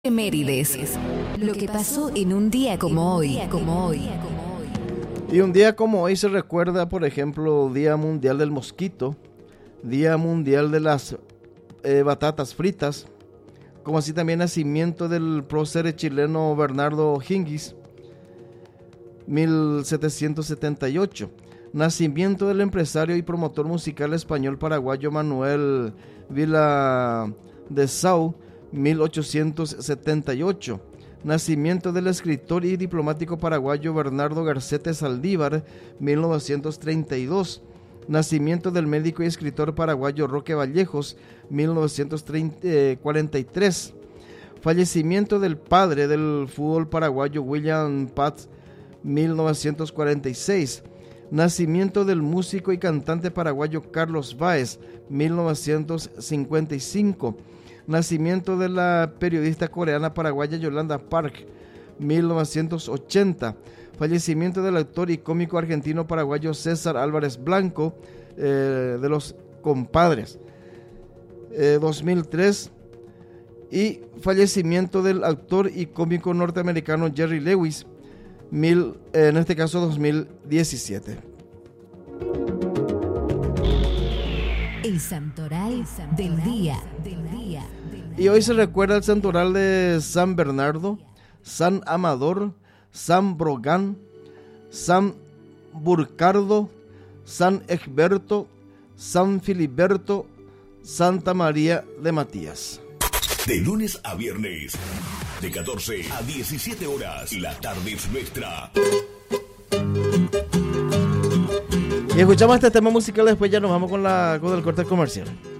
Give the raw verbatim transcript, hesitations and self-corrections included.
Efemérides. Lo que pasó en un día como hoy, como hoy. Y un día como hoy se recuerda, por ejemplo, Día Mundial del Mosquito, Día Mundial de las eh, Batatas Fritas, como así también nacimiento del prócer chileno Bernardo O'Higgins, mil setecientos setenta y ocho. Nacimiento del empresario y promotor musical español paraguayo Manuel Viladesau, mil ochocientos setenta y ocho. Nacimiento del escritor y diplomático paraguayo Bernardo Garcete Saldívar, mil novecientos treinta y dos. Nacimiento del médico y escritor paraguayo Roque Vallejos, mil novecientos cuarenta y tres. Fallecimiento del padre del fútbol paraguayo William Paz, mil novecientos cuarenta y seis. Nacimiento del músico y cantante paraguayo Carlos Báez, mil novecientos cincuenta y cinco. Nacimiento de la periodista coreana paraguaya Yolanda Park, mil novecientos ochenta. Fallecimiento del actor y cómico argentino paraguayo César Álvarez Blanco, eh, de Los Compadres, eh, dos mil tres. Y fallecimiento del actor y cómico norteamericano Jerry Lewis, mil, eh, en este caso dos mil diecisiete. El santoral del día. Del día. Y hoy se recuerda el santoral de San Bernardo, San Amador, San Brogán, San Burcardo, San Egberto, San Filiberto, Santa María de Matías. De lunes a viernes, de catorce a diecisiete horas, la tarde es nuestra. Y escuchamos este tema musical, después ya nos vamos con, la, con el corte comercial.